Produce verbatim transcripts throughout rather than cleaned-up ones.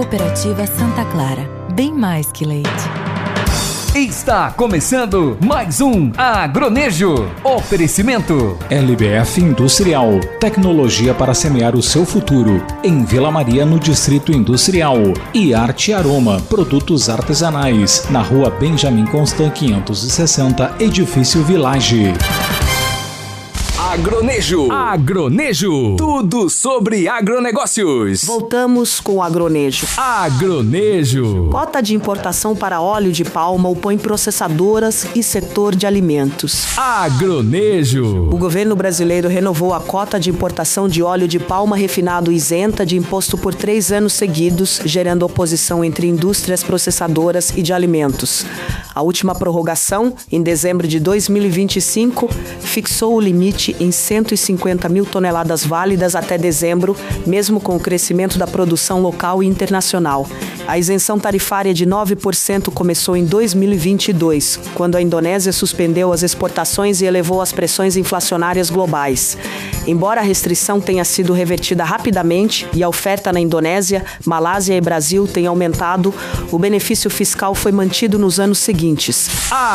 Cooperativa Santa Clara, bem mais que leite. Está começando mais um Agronejo. Oferecimento L B F Industrial, tecnologia para semear o seu futuro. Em Vila Maria, no Distrito Industrial. E Arte Aroma, produtos artesanais. Na Rua Benjamin Constant quinhentos e sessenta, Edifício Village. Agronejo. Agronejo. Tudo sobre agronegócios. Voltamos com o Agronejo. Agronejo. Cota de importação para óleo de palma opõe processadoras e setor de alimentos. Agronejo. O governo brasileiro renovou a cota de importação de óleo de palma refinado isenta de imposto por três anos seguidos, gerando oposição entre indústrias processadoras e de alimentos. A última prorrogação, em dezembro de dois mil e vinte e cinco, fixou o limite em cento e cinquenta mil toneladas válidas até dezembro, mesmo com o crescimento da produção local e internacional. A isenção tarifária de nove por cento começou em dois mil e vinte e dois, quando a Indonésia suspendeu as exportações e elevou as pressões inflacionárias globais. Embora a restrição tenha sido revertida rapidamente e a oferta na Indonésia, Malásia e Brasil tenha aumentado, o benefício fiscal foi mantido nos anos seguintes.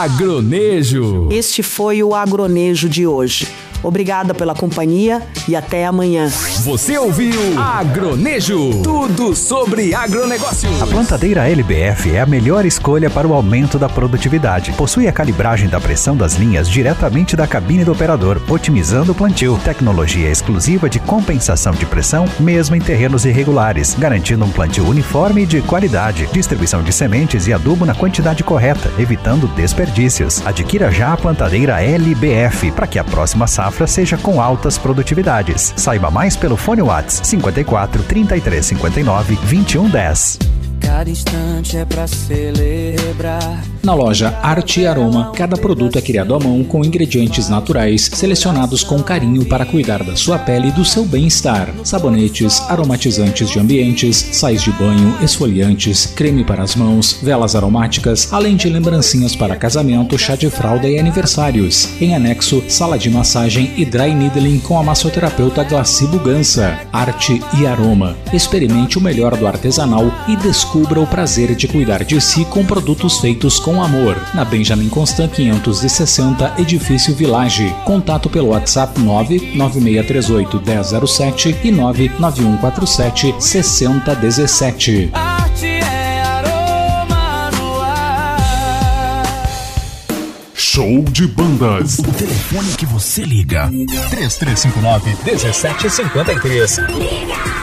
Agronejo. Este foi o Agronejo de hoje. Obrigada pela companhia e até amanhã. Você ouviu Agronejo, tudo sobre agronegócio. A plantadeira L B F é a melhor escolha para o aumento da produtividade. Possui a calibragem da pressão das linhas diretamente da cabine do operador, otimizando o plantio. Tecnologia exclusiva de compensação de pressão, mesmo em terrenos irregulares, garantindo um plantio uniforme e de qualidade. Distribuição de sementes e adubo na quantidade correta, evitando desperdícios. Adquira já a plantadeira L B F para que a próxima safra seja com altas produtividades. Saiba mais pelo fone WhatsApp cinquenta e quatro, trinta e três, cinquenta e nove, vinte e um, dez. Cada instante é pra celebrar. Na loja Arte e Aroma, cada produto é criado à mão com ingredientes naturais, selecionados com carinho para cuidar da sua pele e do seu bem-estar. Sabonetes, aromatizantes de ambientes, sais de banho, esfoliantes, creme para as mãos, velas aromáticas, além de lembrancinhas para casamento, chá de fralda e aniversários. Em anexo, sala de massagem e dry needling com a massoterapeuta Glaci Bugança. Arte e Aroma. Experimente o melhor do artesanal e descubra o prazer de cuidar de si com produtos feitos com amor. Na Benjamin Constant quinhentos e sessenta, Edifício Village. Contato pelo WhatsApp nove nove seis três oito, um zero zero sete e nove nove um quatro sete, seis zero um sete. Arte é aroma no ar. Show de bandas. O telefone que você liga. três três cinco nove, um sete cinco três. Liga!